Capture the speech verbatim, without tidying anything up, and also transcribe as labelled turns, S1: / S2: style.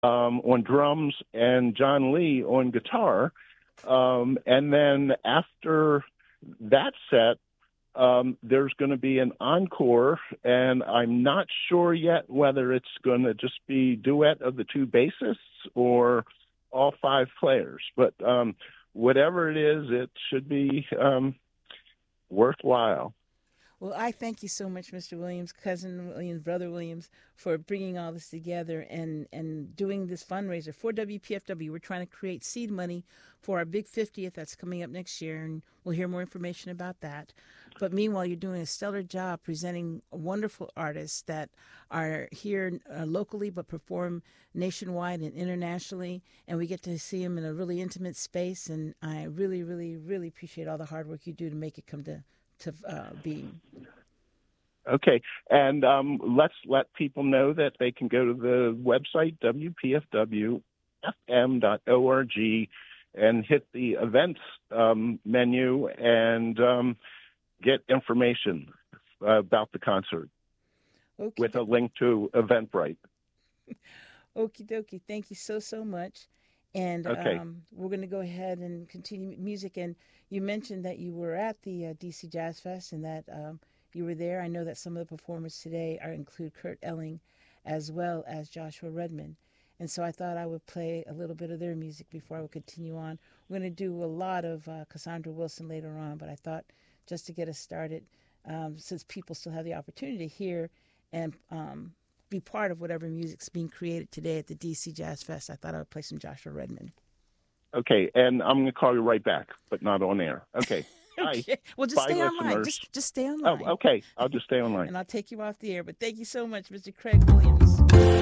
S1: um, on drums and John Lee on guitar. Um, and then after that set, um, there's going to be an encore, and I'm not sure yet whether it's going to just be duet of the two bassists or all five players. But um, whatever it is, it should be um, worthwhile.
S2: Well, I thank you so much, Mister Williams, cousin Williams, brother Williams, for bringing all this together and, and doing this fundraiser for W P F W. We're trying to create seed money for our big fiftieth that's coming up next year, and we'll hear more information about that. But meanwhile, you're doing a stellar job presenting wonderful artists that are here uh, locally but perform nationwide and internationally, and we get to see them in a really intimate space. And I really, really, really appreciate all the hard work you do to make it come to to uh, being.
S1: Okay, and um, let's let people know that they can go to the website, w p f w f m dot org, and hit the events um, menu and um, get information uh, about the concert
S2: Okay.
S1: with a link to Eventbrite.
S2: Okie dokie. Thank you so, so much. And
S1: Okay.
S2: um, we're going to go ahead and continue music. And you mentioned that you were at the uh, D C Jazz Fest and that um, you were there. I know that some of the performers today are include Kurt Elling as well as Joshua Redman. And so I thought I would play a little bit of their music before I would continue on. We're going to do a lot of uh, Cassandra Wilson later on, but I thought just to get us started, um, since people still have the opportunity to hear and um, be part of whatever music's being created today at the D C Jazz Fest, I thought I would play some Joshua Redman.
S1: Okay, and I'm going to call you right back, but not on air. Okay. Bye.
S2: Okay. Well, just
S1: Bye,
S2: stay online.
S1: listeners.
S2: Just, just stay
S1: Oh,
S2: online.
S1: okay. I'll just stay online.
S2: And I'll take you off the air. But thank you so much, Mister Craig Williams.